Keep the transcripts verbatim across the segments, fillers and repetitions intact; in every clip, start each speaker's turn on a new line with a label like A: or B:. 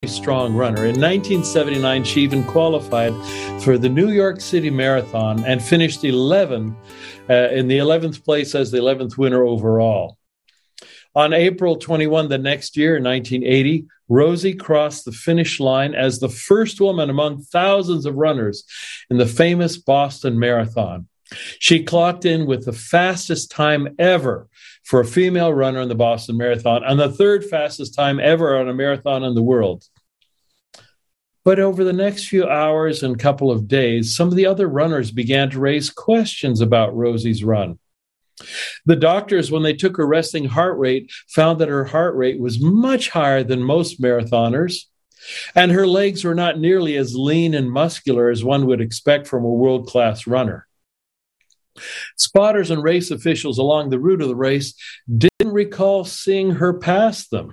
A: strong runner. In nineteen seventy-nine, she even qualified for the New York City Marathon and finished eleventh uh, in the eleventh place as the eleventh winner overall. On April twenty-first the next year, in nineteen eighty, Rosie crossed the finish line as the first woman among thousands of runners in the famous Boston Marathon. She clocked in with the fastest time ever for a female runner in the Boston Marathon and the third fastest time ever on a marathon in the world. But over the next few hours and couple of days, some of the other runners began to raise questions about Rosie's run. The doctors, when they took her resting heart rate, found that her heart rate was much higher than most marathoners, and her legs were not nearly as lean and muscular as one would expect from a world-class runner. Spotters and race officials along the route of the race didn't recall seeing her pass them.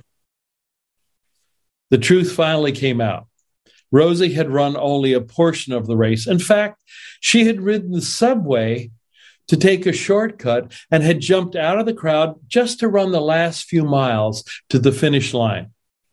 A: The truth finally came out. Rosie had run only a portion of the race. In fact, she had ridden the subway to take a shortcut and had jumped out of the crowd just to run the last few miles to the finish line.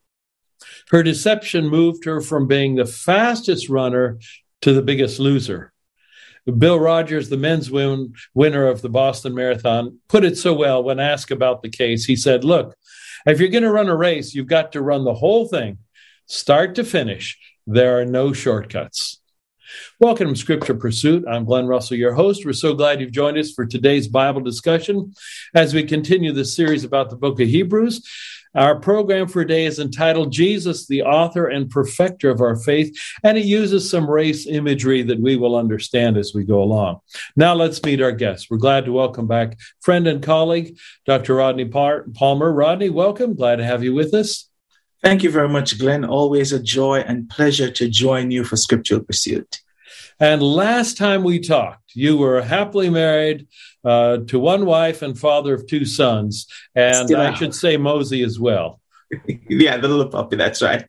A: Her deception moved her from being the fastest runner to the biggest loser. Bill Rogers, the men's win- winner of the Boston Marathon, put it so well when asked about the case. He said, look, if you're going to run a race, you've got to run the whole thing, start to finish. There are no shortcuts. Welcome to Scripture Pursuit. I'm Glenn Russell, your host. We're so glad you've joined us for today's Bible discussion as we continue this series about the book of Hebrews. Our program for today is entitled Jesus, the Author and Perfecter of Our Faith, and it uses some race imagery that we will understand as we go along. Now let's meet our guests. We're glad to welcome back friend and colleague, Doctor Rodney Palmer. Rodney, welcome. Glad to have you with us.
B: Thank you very much, Glenn. Always a joy and pleasure to join you for Scriptural Pursuit.
A: And last time we talked, you were happily married uh, to one wife and father of two sons. And Still I out. should say Mosey as well.
B: Yeah, the little puppy, that's right.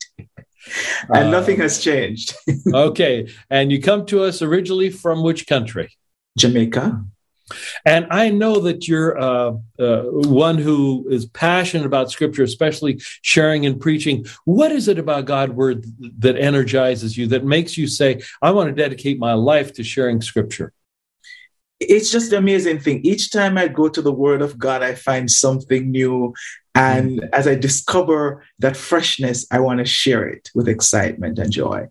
B: And uh, nothing has changed.
A: Okay. And you come to us originally from which country?
B: Jamaica.
A: And I know that you're uh, uh, one who is passionate about Scripture, especially sharing and preaching. What is it about God's Word that energizes you, that makes you say, I want to dedicate my life to sharing Scripture?
B: It's just an amazing thing. Each time I go to the Word of God, I find something new. And mm-hmm. as I discover that freshness, I want to share it with excitement and joy.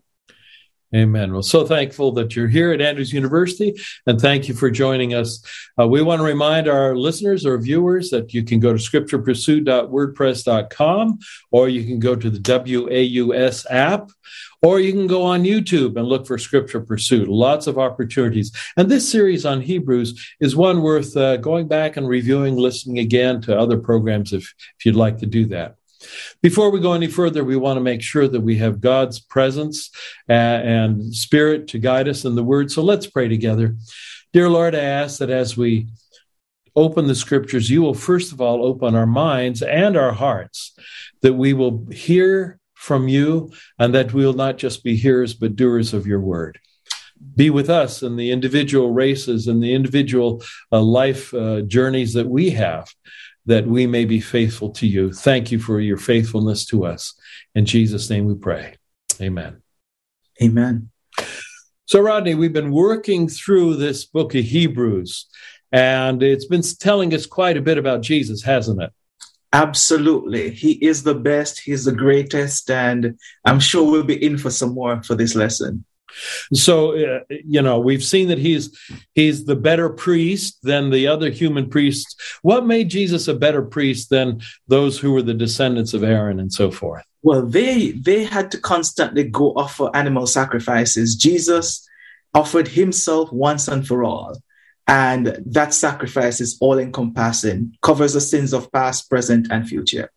A: Amen. Well, so thankful that you're here at Andrews University, and thank you for joining us. Uh, we want to remind our listeners or viewers that you can go to scripture pursuit dot wordpress dot com, or you can go to the W A U S app, or you can go on YouTube and look for Scripture Pursuit. Lots of opportunities. And this series on Hebrews is one worth uh, going back and reviewing, listening again to other programs if, if you'd like to do that. Before we go any further, we want to make sure that we have God's presence and Spirit to guide us in the Word. So let's pray together. Dear Lord, I ask that as we open the Scriptures, you will first of all open our minds and our hearts, that we will hear from you and that we will not just be hearers but doers of your Word. Be with us in the individual races and the individual uh, life uh, journeys that we have, that we may be faithful to you. Thank you for your faithfulness to us. In Jesus' name we pray. Amen.
B: Amen.
A: So, Rodney, we've been working through this book of Hebrews, and it's been telling us quite a bit about Jesus, hasn't it?
B: Absolutely. He is the best. He's the greatest. And I'm sure we'll be in for some more for this lesson.
A: So, uh, you know, we've seen that he's he's the better priest than the other human priests. What made Jesus a better priest than those who were the descendants of Aaron and so forth?
B: Well, they they had to constantly go offer animal sacrifices. Jesus offered himself once and for all. And that sacrifice is all-encompassing, covers the sins of past, present, and future.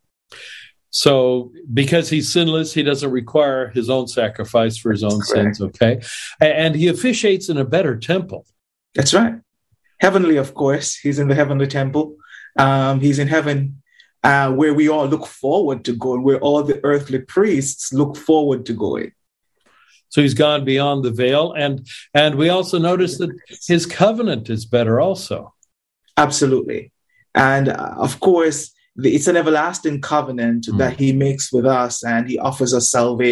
A: So because he's sinless, he doesn't require his own sacrifice for his own sins, okay? And he officiates in a better temple.
B: That's right. Heavenly, of course. He's in the heavenly temple. Um, he's in heaven uh, where we all look forward to going, where all the earthly priests look forward to going.
A: So he's gone beyond the veil. And, and we also notice that his covenant is better also.
B: Absolutely. And uh, of course, it's an everlasting covenant mm. that he makes with us, and he offers us salvation.